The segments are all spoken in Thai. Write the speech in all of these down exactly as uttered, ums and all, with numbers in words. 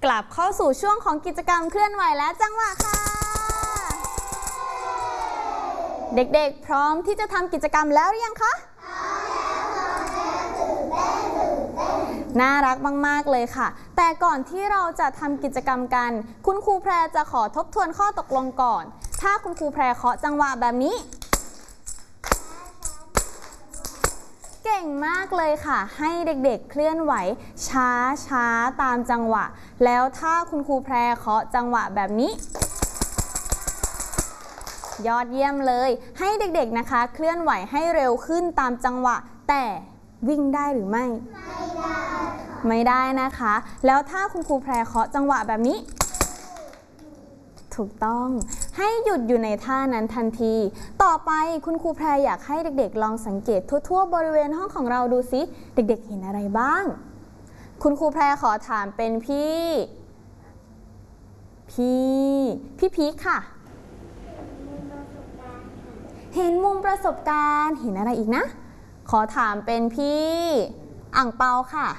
ลับเข้าสู่ช่วงของกิจกรรมเคลื่อนไหวและจังหวะค่ะเด็กๆพร้อมที่จะทำกิจกรรมแล้วหรือยังคะน่ารักมากๆเลยค่ะแต่ก่อนที่เราจะทำกิจกรรมกันคุณครูแพรจะขอทบทวนข้อตกลงก่อนถ้าคุณครูแพรเคาะจังหวะแบบนี้เก่งมากเลยค่ะให้เด็กๆเคลื่อนไหวช้าช้าตามจังหวะแล้วถ้าคุณครูแพรเคาะจังหวะแบบนี้ยอดเยี่ยมเลยให้เด็กๆนะคะเคลื่อนไหวให้เร็วขึ้นตามจังหวะแต่วิ่งได้หรือไม่ไม่ได้ไม่ได้นะคะแล้วถ้าคุณครูแพรเคาะจังหวะแบบนี้ถูกต้องให้หยุดอยู่ในท่านั้นทันทีต่อไปคุณครูแพรอยากให้เด็กๆลองสังเกตทั่วๆบริเวณห้องของเราดูสิเด็กๆเห็นอะไรบ้างคุณครูแพรขอถามเป็นพี่พี่พี่พีคค่ะเห็นมุมประสบการณ์เห็นอะไรอีกนะขอถามเป็นพี่อ่างเปาค่ะ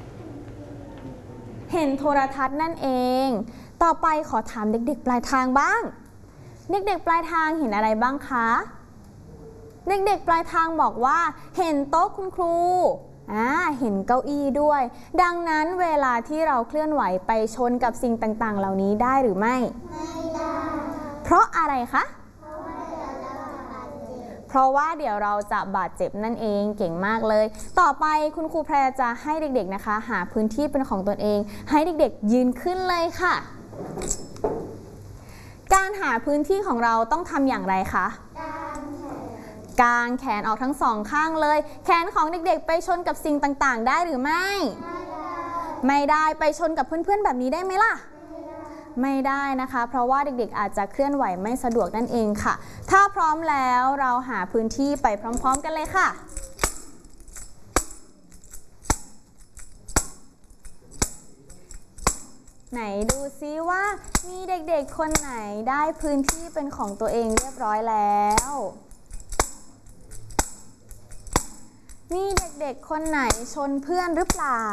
เห็นโทรทัศน์นั่นเองต่อไปขอถามเด็กๆปลายทางบ้างเด็กๆปลายทางเห็นอะไรบ้างคะเด็กๆปลายทางบอกว่าเห็นโต๊ะคุณครูอ่าเห็นเก้าอี้ด้วยดังนั้นเวลาที่เราเคลื่อนไหวไปชนกับสิ่งต่างๆเหล่านี้ได้หรือไม่ไม่ได้เพราะอะไรคะเพราะว่าเดี๋ยวเราจะบาดเจ็บนั่นเองเก่งมากเลยต่อไปคุณครูแพรจะให้เด็กๆนะคะหาพื้นที่เป็นของตนเองให้เด็กๆยืนขึ้นเลยค่ะการหาพื้นที่ของเราต้องทำอย่างไรคะกางแขนออกทั้งสองข้างเลยแขนของเด็กๆไปชนกับสิ่งต่างๆได้หรือไม่ไม่ได้ไปชนกับเพื่อนๆแบบนี้ได้ไหมล่ะไม่ได้นะคะเพราะว่าเด็กๆอาจจะเคลื่อนไหวไม่สะดวกนั่นเองค่ะถ้าพร้อมแล้วเราหาพื้นที่ไปพร้อมๆกันเลยค่ะไหนดูซิว่ามีเด็กๆคนไหนได้พื้นที่เป็นของตัวเองเรียบร้อยแล้วมีเด็กๆคนไหนชนเพื่อนหรือเปล่า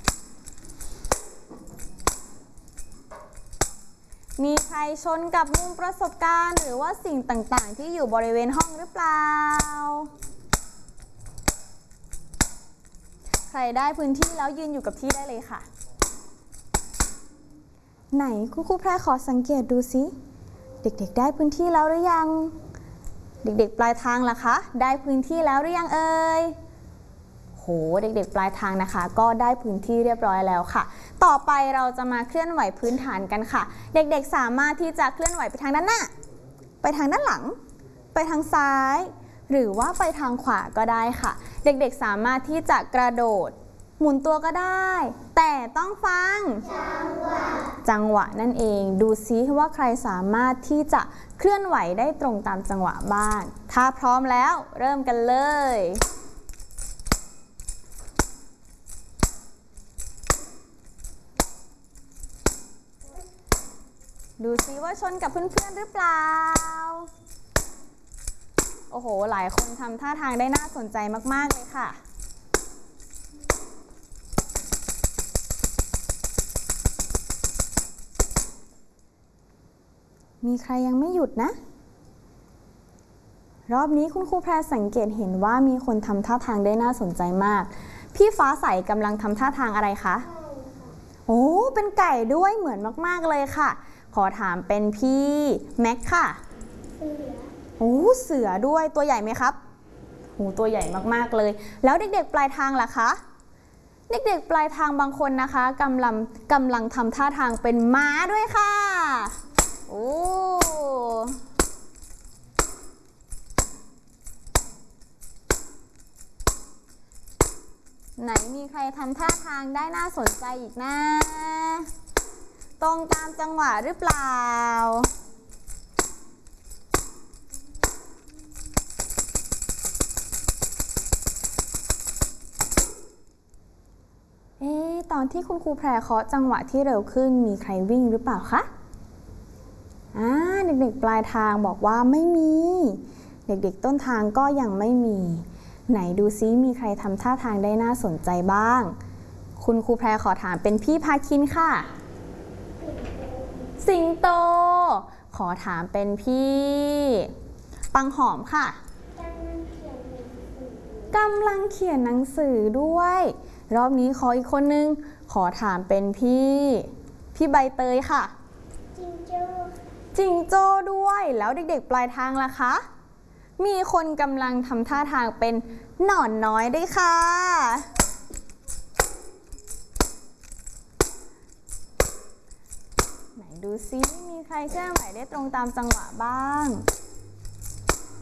มีใครชนกับมุมประสบการณ์หรือว่าสิ่งต่างๆที่อยู่บริเวณห้องหรือเปล่าใครได้พื้นที่แล้วยืนอยู่กับที่ได้เลยค่ะไหนคุณครูแพรขอสังเกตดูสิเด็กๆได้พื้นที่แล้วหรือยังเด็กๆปลายทางล่ะคะได้พื้นที่แล้วหรือยังเอ่ยโหเด็กๆปลายทางนะคะก็ได้พื้นที่เรียบร้อยแล้วค่ะต่อไปเราจะมาเคลื่อนไหวพื้นฐานกันค่ะเด็กๆสามารถที่จะเคลื่อนไหวไปทางด้านหน้าไปทางด้านหลังไปทางซ้ายหรือว่าไปทางขวาก็ได้ค่ะเด็กๆสามารถที่จะกระโดดหมุนตัวก็ได้แต่ต้องฟังจังหวะจังหวะนั่นเองดูซิว่าใครสามารถที่จะเคลื่อนไหวได้ตรงตามจังหวะบ้างถ้าพร้อมแล้วเริ่มกันเลยดูซิว่าชนกับเพื่อนๆหรือเปล่าโอ้โหหลายคนทำท่าทางได้น่าสนใจมากๆเลยค่ะมีใครยังไม่หยุดนะรอบนี้คุณครูแพรสังเกตเห็นว่ามีคนทำท่าทางได้น่าสนใจมากพี่ฟ้าใสกำลังทำท่าทางอะไรคะโอ้เป็นไก่ด้วยเหมือนมากๆเลยค่ะขอถามเป็นพี่แม็กค่ะโอ้เสือด้วยตัวใหญ่ไหมครับโอ้ตัวใหญ่มากๆเลยแล้วเด็กๆปลายทางล่ะคะเด็กๆปลายทางบางคนนะคะกำลังกำลังทำท่าทางเป็นม้าด้วยค่ะโอ้ไหนมีใครทำท่าทางได้น่าสนใจอีกนะตรงตามจังหวะหรือเปล่าเอ๊ะตอนที่คุณครูแพรเคาะจังหวะที่เร็วขึ้นมีใครวิ่งหรือเปล่าคะอ่าเด็กๆปลายทางบอกว่าไม่มีเด็กๆต้นทางก็ยังไม่มีไหนดูซิมีใครทำท่าทางได้น่าสนใจบ้างคุณครูแพรขอถามเป็นพี่พาคินค่ะสิงโตขอถามเป็นพี่ปังหอมค่ะกำลังเขียนหนังสือด้วยรอบนี้ขออีกคนนึงขอถามเป็นพี่พี่ใบเตยค่ะจิงโจ้จิงโจ้ด้วยแล้วเด็กๆปลายทางล่ะคะมีคนกำลังทำท่าทางเป็นหนอนน้อยด้วยค่ะไหนดูซิมีใครเคลื่อนไหวได้ตรงตามจังหวะบ้าง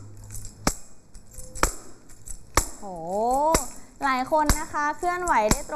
โอ้หลายคนนะคะเคลื่อนไหวได้ตรง